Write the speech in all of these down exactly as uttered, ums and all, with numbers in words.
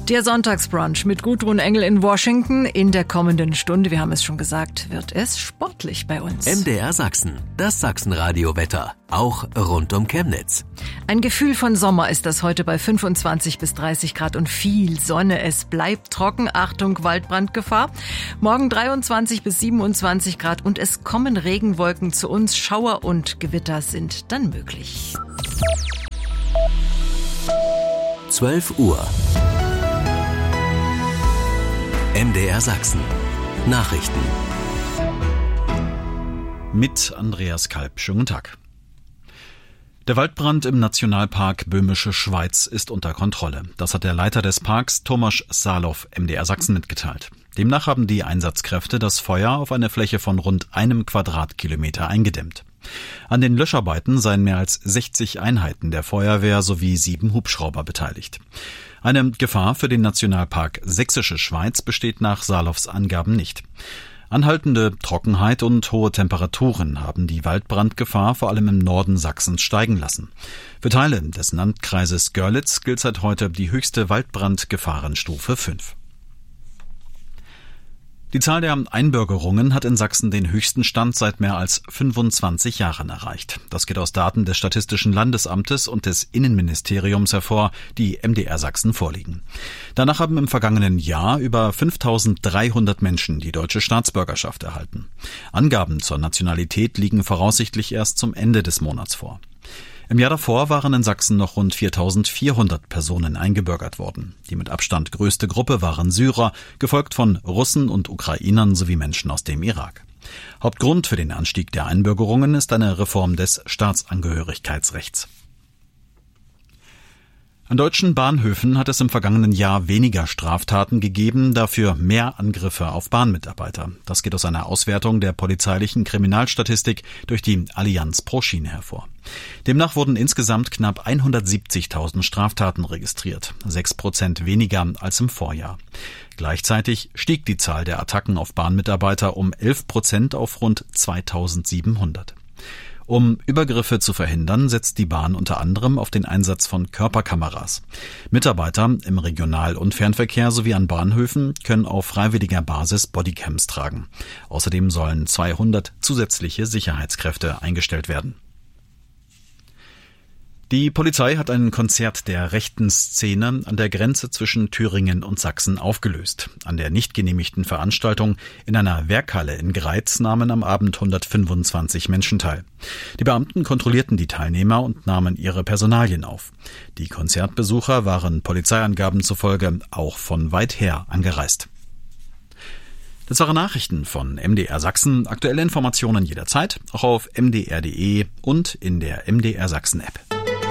Der Sonntagsbrunch mit Gudrun Engel in Washington. In der kommenden Stunde, wir haben es schon gesagt, wird es sportlich bei uns. M D R Sachsen, das Sachsenradio-Wetter, auch rund um Chemnitz. Ein Gefühl von Sommer ist das heute bei fünfundzwanzig bis dreißig Grad und viel Sonne. Es bleibt trocken. Achtung, Waldbrandgefahr. Morgen dreiundzwanzig bis siebenundzwanzig Grad und es kommen Regenwolken zu uns. Schauer und Gewitter sind dann möglich. zwölf Uhr. M D R Sachsen. Nachrichten. Mit Andreas Kalb. Schönen guten Tag. Der Waldbrand im Nationalpark Böhmische Schweiz ist unter Kontrolle. Das hat der Leiter des Parks, Tomasz Salow, M D R Sachsen mitgeteilt. Demnach haben die Einsatzkräfte das Feuer auf eine Fläche von rund einem Quadratkilometer eingedämmt. An den Löscharbeiten seien mehr als sechzig Einheiten der Feuerwehr sowie sieben Hubschrauber beteiligt. Eine Gefahr für den Nationalpark Sächsische Schweiz besteht nach Salows Angaben nicht. Anhaltende Trockenheit und hohe Temperaturen haben die Waldbrandgefahr vor allem im Norden Sachsens steigen lassen. Für Teile des Landkreises Görlitz gilt seit heute die höchste Waldbrandgefahrenstufe fünf. Die Zahl der Einbürgerungen hat in Sachsen den höchsten Stand seit mehr als fünfundzwanzig Jahren erreicht. Das geht aus Daten des Statistischen Landesamtes und des Innenministeriums hervor, die M D R Sachsen vorliegen. Danach haben im vergangenen Jahr über fünftausenddreihundert Menschen die deutsche Staatsbürgerschaft erhalten. Angaben zur Nationalität liegen voraussichtlich erst zum Ende des Monats vor. Im Jahr davor waren in Sachsen noch rund viertausendvierhundert Personen eingebürgert worden. Die mit Abstand größte Gruppe waren Syrer, gefolgt von Russen und Ukrainern sowie Menschen aus dem Irak. Hauptgrund für den Anstieg der Einbürgerungen ist eine Reform des Staatsangehörigkeitsrechts. An deutschen Bahnhöfen hat es im vergangenen Jahr weniger Straftaten gegeben, dafür mehr Angriffe auf Bahnmitarbeiter. Das geht aus einer Auswertung der polizeilichen Kriminalstatistik durch die Allianz pro Schiene hervor. Demnach wurden insgesamt knapp hundertsiebzigtausend Straftaten registriert, sechs Prozent weniger als im Vorjahr. Gleichzeitig stieg die Zahl der Attacken auf Bahnmitarbeiter um elf Prozent auf rund zweitausendsiebenhundert. Um Übergriffe zu verhindern, setzt die Bahn unter anderem auf den Einsatz von Körperkameras. Mitarbeiter im Regional- und Fernverkehr sowie an Bahnhöfen können auf freiwilliger Basis Bodycams tragen. Außerdem sollen zweihundert zusätzliche Sicherheitskräfte eingestellt werden. Die Polizei hat ein Konzert der rechten Szene an der Grenze zwischen Thüringen und Sachsen aufgelöst. An der nicht genehmigten Veranstaltung in einer Werkhalle in Greiz nahmen am Abend hundertfünfundzwanzig Menschen teil. Die Beamten kontrollierten die Teilnehmer und nahmen ihre Personalien auf. Die Konzertbesucher waren Polizeiangaben zufolge auch von weit her angereist. Das waren Nachrichten von M D R Sachsen. Aktuelle Informationen jederzeit, auch auf m d r punkt d e und in der M D R Sachsen App.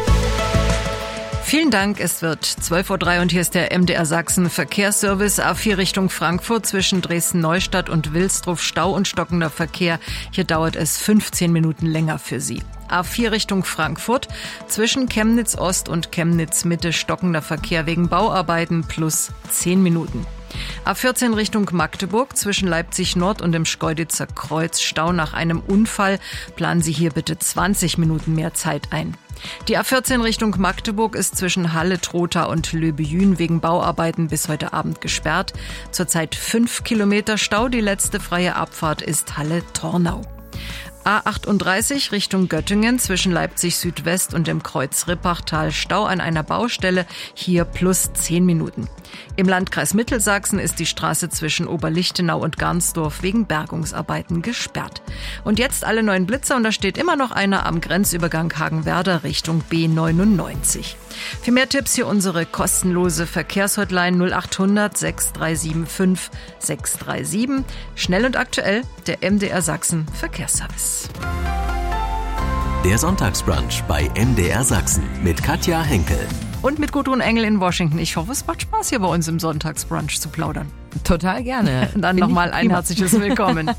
Vielen Dank, es wird zwölf Uhr drei und hier ist der M D R Sachsen Verkehrsservice. A vier Richtung Frankfurt zwischen Dresden-Neustadt und Wilsdruff, Stau und stockender Verkehr. Hier dauert es fünfzehn Minuten länger für Sie. A vier Richtung Frankfurt zwischen Chemnitz Ost und Chemnitz Mitte stockender Verkehr wegen Bauarbeiten plus zehn Minuten. A vierzehn Richtung Magdeburg zwischen Leipzig Nord und dem Schkeuditzer Kreuz Stau nach einem Unfall. Planen Sie hier bitte zwanzig Minuten mehr Zeit ein. Die A vierzehn Richtung Magdeburg ist zwischen Halle, Trotha und Löbejün wegen Bauarbeiten bis heute Abend gesperrt. Zurzeit fünf Kilometer Stau. Die letzte freie Abfahrt ist Halle-Tornau. A achtunddreißig Richtung Göttingen zwischen Leipzig Südwest und dem Kreuz Rippachtal Stau an einer Baustelle, hier plus zehn Minuten. Im Landkreis Mittelsachsen ist die Straße zwischen Oberlichtenau und Garnsdorf wegen Bergungsarbeiten gesperrt. Und jetzt alle neuen Blitzer und da steht immer noch einer am Grenzübergang Hagenwerder Richtung B neunundneunzig. Für mehr Tipps hier unsere kostenlose Verkehrshotline null achthundert sechs drei sieben fünf sechs drei sieben. Schnell und aktuell der M D R Sachsen Verkehrsservice. Der Sonntagsbrunch bei M D R Sachsen mit Katja Henkel. Und mit Gudrun Engel in Washington. Ich hoffe, es macht Spaß, hier bei uns im Sonntagsbrunch zu plaudern. Total gerne. Dann nochmal ein herzliches Willkommen.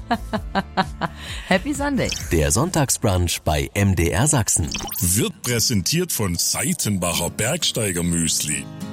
Happy Sunday. Der Sonntagsbrunch bei M D R Sachsen Wird präsentiert von Seitenbacher Bergsteiger Müsli.